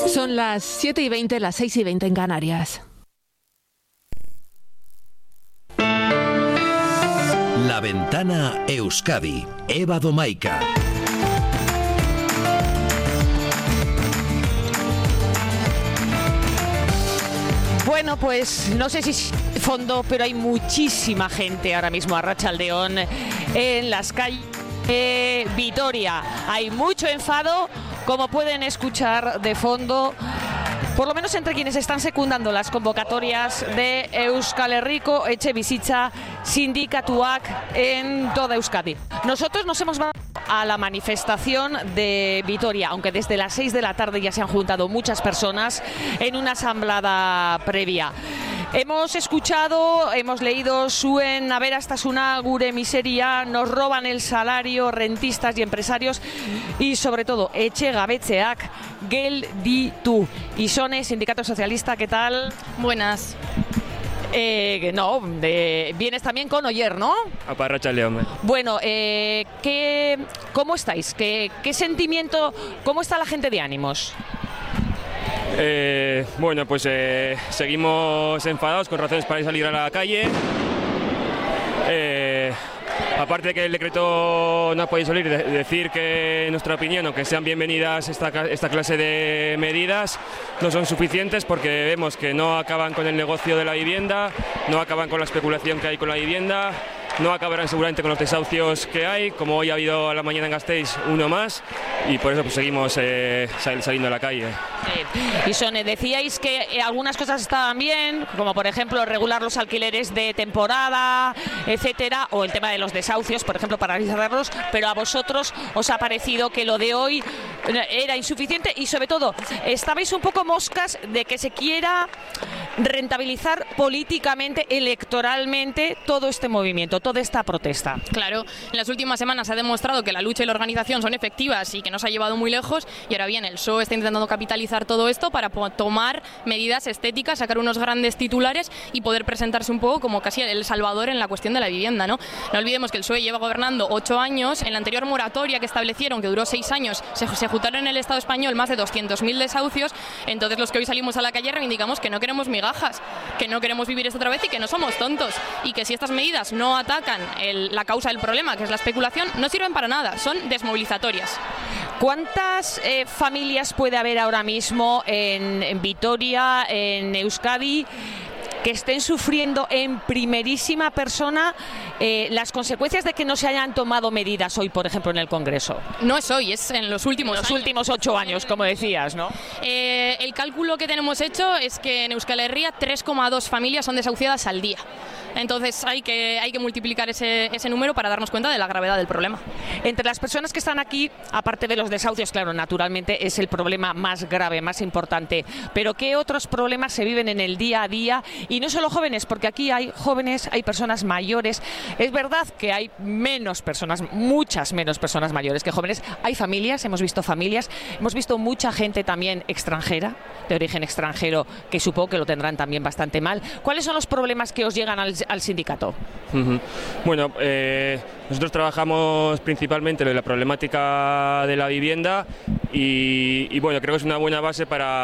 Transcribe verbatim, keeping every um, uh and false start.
Son las siete y veinte, las seis y veinte en Canarias. La Ventana Euskadi, Eva Domaica. Bueno, pues no sé si es fondo, pero hay muchísima gente ahora mismo a Arratsaldeon en las calles de Vitoria. Hay mucho enfado, como pueden escuchar de fondo, por lo menos entre quienes están secundando las convocatorias de Euskal Herriko Etxebizitza Sindikatuak en toda Euskadi. Nosotros nos hemos mandado a la manifestación de Vitoria, aunque desde las seis de la tarde ya se han juntado muchas personas en una asamblea previa. Hemos escuchado, hemos leído Zuen aberastasuna gure miseria, nos roban el salario, rentistas y empresarios, y sobre todo etxegabetzeak gelditu. Isone, Sindicato Socialista, ¿qué tal? Buenas. Eh, no, de, vienes también con Oyer, ¿no? Arratsaldeon. Bueno, eh, ¿qué, ¿cómo estáis? ¿Qué, ¿Qué sentimiento, cómo está la gente de ánimos? Eh, bueno, pues eh, seguimos enfadados, con razones para salir a la calle. Eh, aparte de que el decreto no ha podido salir, de, decir que en nuestra opinión, aunque sean bienvenidas esta, esta clase de medidas, no son suficientes porque vemos que no acaban con el negocio de la vivienda, no acaban con la especulación que hay con la vivienda, no acabarán seguramente con los desahucios que hay, como hoy ha habido a la mañana en Gasteiz uno más, y por eso pues seguimos eh, saliendo a la calle. Sí. Y Sone, decíais que eh, algunas cosas estaban bien, como por ejemplo regular los alquileres de temporada, etcétera, o el tema de los desahucios, por ejemplo, para realizarlos, pero a vosotros os ha parecido que lo de hoy era insuficiente y sobre todo estabais un poco moscas de que se quiera rentabilizar políticamente, electoralmente todo este movimiento, toda esta protesta. Claro, en las últimas semanas se ha demostrado que la lucha y la organización son efectivas y que nos ha llevado muy lejos, y ahora bien, el P S O E está intentando capitalizar todo esto para tomar medidas estéticas, sacar unos grandes titulares y poder presentarse un poco como casi el salvador en la cuestión de la vivienda, ¿no? No olvidemos que el P S O E lleva gobernando ocho años, en la anterior moratoria que establecieron, que duró seis años, se, se juntaron en el Estado español más de doscientos mil desahucios. Entonces los que hoy salimos a la calle reivindicamos que no queremos migajas, que no queremos vivir esto otra vez y que no somos tontos, y que si estas medidas no atacan el, la causa del problema, que es la especulación, no sirven para nada, son desmovilizatorias. ¿Cuántas eh, familias puede haber ahora mismo en, en Vitoria, en Euskadi, que estén sufriendo en primerísima persona eh, las consecuencias de que no se hayan tomado medidas hoy, por ejemplo, en el Congreso? No es hoy, es en los últimos en los años. últimos ocho años, como decías, ¿no? Eh, el cálculo que tenemos hecho es que en Euskal Herria tres coma dos familias son desahuciadas al día. Entonces hay que, hay que multiplicar ese, ese número para darnos cuenta de la gravedad del problema. Entre las personas que están aquí, aparte de los desahucios, claro, naturalmente es el problema más grave, más importante, pero ¿qué otros problemas se viven en el día a día? Y no solo jóvenes, porque aquí hay jóvenes, hay personas mayores. Es verdad que hay menos personas, muchas menos personas mayores que jóvenes. Hay familias, hemos visto familias, hemos visto mucha gente también extranjera, de origen extranjero, que supongo que lo tendrán también bastante mal. ¿Cuáles son los problemas que os llegan al, al sindicato? Uh-huh. Bueno, eh, nosotros trabajamos principalmente en la problemática de la vivienda y, y bueno, creo que es una buena base para